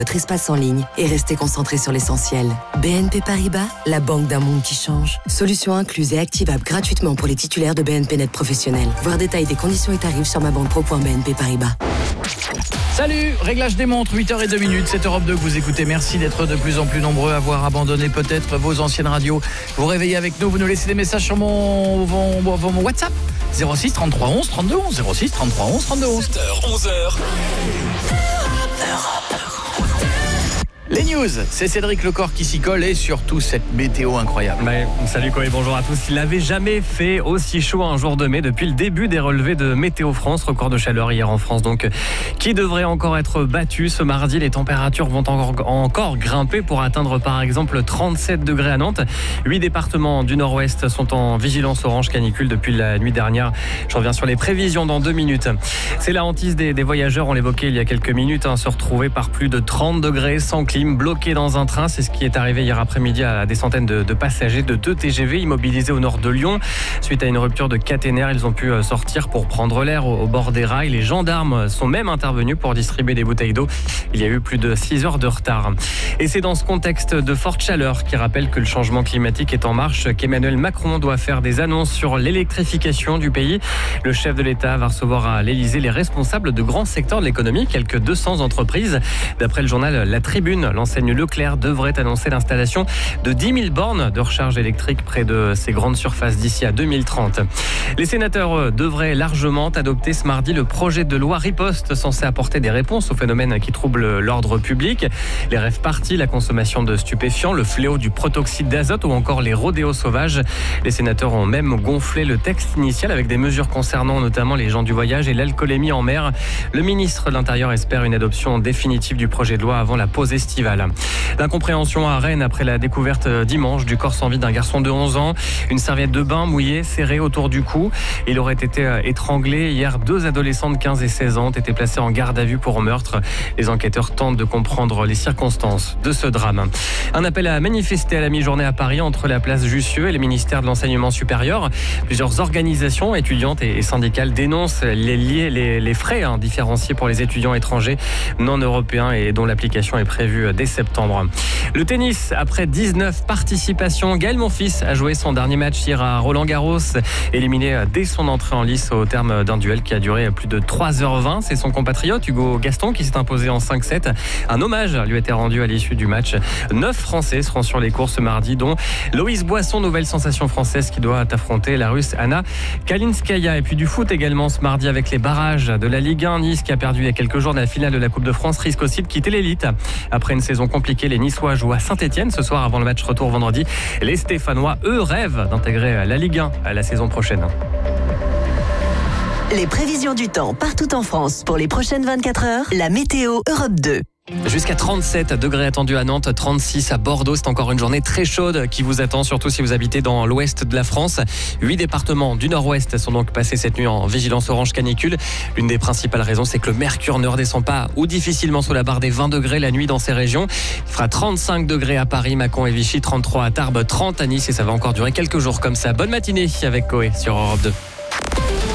votre espace en ligne et restez concentré sur l'essentiel. BNP Paribas, la banque d'un monde qui change. Solution incluse et activable gratuitement pour les titulaires de BNP Net Professionnel. Voir détails des conditions et tarifs sur mabanque.pro.bnp Paribas. Salut, réglage des montres, 8h02, c'est Europe 2 que vous écoutez. Merci d'être de plus en plus nombreux à avoir abandonné peut-être vos anciennes radios. Vous réveillez avec nous, vous nous laissez des messages sur mon WhatsApp. 06 33 11 32 11, 06 33 11 32 11. 7h, 11h. Les news, c'est Cédric Lecor qui s'y colle et surtout cette météo incroyable. Salut Koé, bonjour à tous. Il n'avait jamais fait aussi chaud un jour de mai depuis le début des relevés de Météo France. Record de chaleur hier en France, donc qui devrait encore être battu ce mardi. Les températures vont encore grimper pour atteindre par exemple 37 degrés à Nantes. 8 départements du nord-ouest sont en vigilance orange canicule depuis la nuit dernière. Je reviens sur les prévisions dans 2 minutes. C'est la hantise des voyageurs, on l'évoquait il y a quelques minutes, se retrouver par plus de 30 degrés sans clim, bloqués dans un train. C'est ce qui est arrivé hier après-midi à des centaines de passagers de 2 TGV immobilisés au nord de Lyon. Suite à une rupture de caténaire, ils ont pu sortir pour prendre l'air au bord des rails. Les gendarmes sont même intervenus pour distribuer des bouteilles d'eau. Il y a eu plus de 6 heures de retard. Et c'est dans ce contexte de forte chaleur qui rappelle que le changement climatique est en marche qu'Emmanuel Macron doit faire des annonces sur l'électrification du pays. Le chef de l'État va recevoir à l'Élysée les responsables de grands secteurs de l'économie, quelques 200 entreprises. D'après le journal La Tribune, l'enseigne Leclerc devrait annoncer l'installation de 10 000 bornes de recharge électrique près de ces grandes surfaces d'ici à 2030. Les sénateurs devraient largement adopter ce mardi le projet de loi Riposte censé apporter des réponses aux phénomènes qui troublent l'ordre public. Les rave-parties, la consommation de stupéfiants, le fléau du protoxyde d'azote ou encore les rodéos sauvages. Les sénateurs ont même gonflé le texte initial avec des mesures concernant notamment les gens du voyage et l'alcoolémie en mer. Le ministre de l'Intérieur espère une adoption définitive du projet de loi avant la pause estivale. L'incompréhension à Rennes après la découverte dimanche du corps sans vie d'un garçon de 11 ans. Une serviette de bain mouillée serrée autour du cou. Il aurait été étranglé. Hier, 2 adolescents de 15 et 16 ans ont été placés en garde à vue pour meurtre. Les enquêteurs tentent de comprendre les circonstances de ce drame. Un appel à manifester à la mi-journée à Paris entre la place Jussieu et le ministère de l'Enseignement supérieur. Plusieurs organisations étudiantes et syndicales dénoncent les frais différenciés pour les étudiants étrangers non européens et dont l'application est prévue dès septembre. Le tennis, après 19 participations, Gaël Monfils a joué son dernier match hier à Roland-Garros, éliminé dès son entrée en lice au terme d'un duel qui a duré plus de 3h20. C'est son compatriote Hugo Gaston qui s'est imposé en 5-7. Un hommage lui a été rendu à l'issue du match. 9 Français seront sur les cours ce mardi, dont Loïs Boisson, nouvelle sensation française qui doit affronter la Russe Anna Kalinskaya. Et puis du foot également ce mardi avec les barrages de la Ligue 1. Nice qui a perdu il y a quelques jours dans la finale de la Coupe de France risque aussi de quitter l'élite. Après une saison compliquée, les Niçois jouent à Saint-Etienne ce soir avant le match retour vendredi. Les Stéphanois, eux, rêvent d'intégrer la Ligue 1 à la saison prochaine. Les prévisions du temps partout en France pour les prochaines 24 heures. La météo Europe 2. Jusqu'à 37 degrés attendus à Nantes, 36 à Bordeaux. C'est encore une journée très chaude qui vous attend, surtout si vous habitez dans l'ouest de la France. 8 départements du nord-ouest sont donc passés cette nuit en vigilance orange canicule. L'une des principales raisons, c'est que le mercure ne redescend pas ou difficilement sous la barre des 20 degrés la nuit dans ces régions. Il fera 35 degrés à Paris, Mâcon et Vichy, 33 à Tarbes, 30 à Nice et ça va encore durer quelques jours comme ça. Bonne matinée avec Koé sur Europe 2.